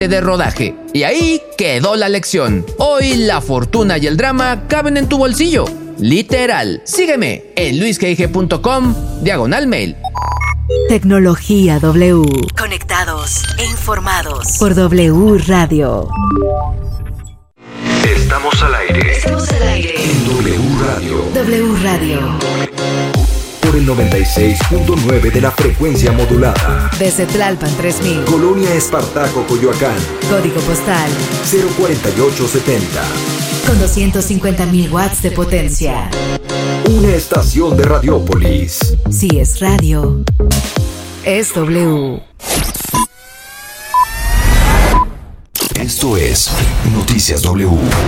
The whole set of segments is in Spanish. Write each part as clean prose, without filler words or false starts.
de rodaje. Y ahí quedó la lección. Hoy la fortuna y el drama caben en tu bolsillo. Literal. Sígueme en luisgig.com/mail. Tecnología W. Conectados e informados por W Radio. Estamos al aire. En W Radio. W Radio. Por el 96.9 de la frecuencia modulada. Desde Tlalpan 3000. Colonia Espartaco, Coyoacán. Código postal 04870. Con 250.000 watts de potencia. Una estación de Radiópolis. Si es radio, es W. Esto es Noticias W.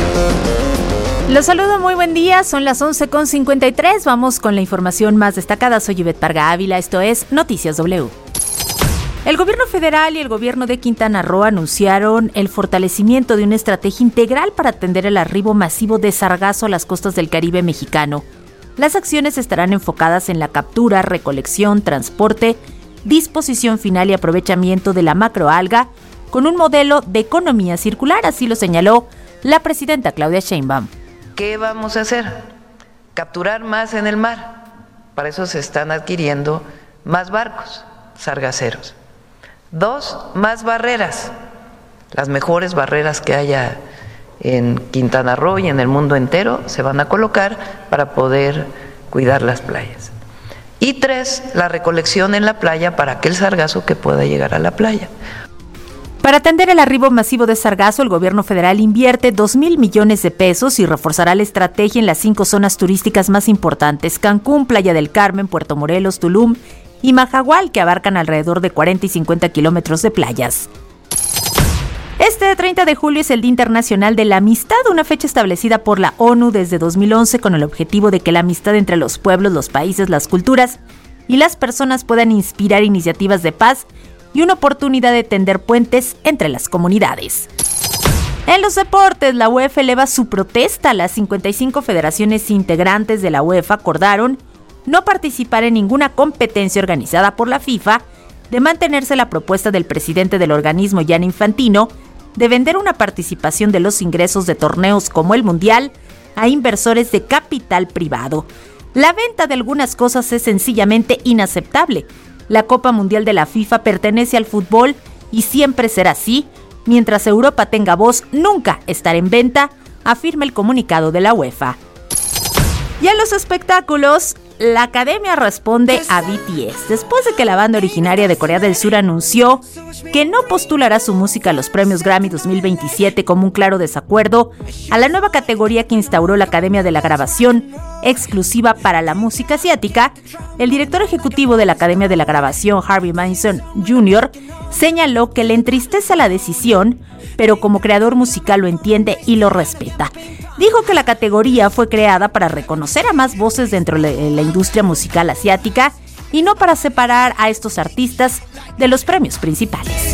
Los saludo, muy buen día, son las 11:53, vamos con la información más destacada. Soy Ivette Parga Ávila, esto es Noticias W. El gobierno federal y el gobierno de Quintana Roo anunciaron el fortalecimiento de una estrategia integral para atender el arribo masivo de sargazo a las costas del Caribe mexicano. Las acciones estarán enfocadas en la captura, recolección, transporte, disposición final y aprovechamiento de la macroalga con un modelo de economía circular, así lo señaló la presidenta Claudia Sheinbaum. ¿Qué vamos a hacer? Capturar más en el mar. Para eso se están adquiriendo más barcos sargaceros. 2, más barreras. Las mejores barreras que haya en Quintana Roo y en el mundo entero se van a colocar para poder cuidar las playas. Y 3, la recolección en la playa para aquel sargazo que pueda llegar a la playa. Para atender el arribo masivo de sargazo, el gobierno federal invierte 2,000 millones de pesos y reforzará la estrategia en las 5 zonas turísticas más importantes: Cancún, Playa del Carmen, Puerto Morelos, Tulum y Mahahual, que abarcan alrededor de 40 y 50 kilómetros de playas. Este 30 de julio es el Día Internacional de la Amistad, una fecha establecida por la ONU desde 2011 con el objetivo de que la amistad entre los pueblos, los países, las culturas y las personas puedan inspirar iniciativas de paz y una oportunidad de tender puentes entre las comunidades. En los deportes, la UEFA eleva su protesta. Las 55 federaciones integrantes de la UEFA acordaron no participar en ninguna competencia organizada por la FIFA, de mantenerse la propuesta del presidente del organismo, Gianni Infantino, de vender una participación de los ingresos de torneos como el Mundial a inversores de capital privado. La venta de algunas cosas es sencillamente inaceptable. La Copa Mundial de la FIFA pertenece al fútbol y siempre será así. Mientras Europa tenga voz, nunca estará en venta, afirma el comunicado de la UEFA. Y en los espectáculos, la academia responde a BTS. Después de que la banda originaria de Corea del Sur anunció que no postulará su música a los premios Grammy 2027 como un claro desacuerdo a la nueva categoría que instauró la Academia de la Grabación, exclusiva para la música asiática, el director ejecutivo de la Academia de la Grabación, Harvey Mason Jr., señaló que le entristece la decisión, pero como creador musical lo entiende y lo respeta. Dijo que la categoría fue creada para reconocer a más voces dentro de la industria musical asiática y no para separar a estos artistas de los premios principales.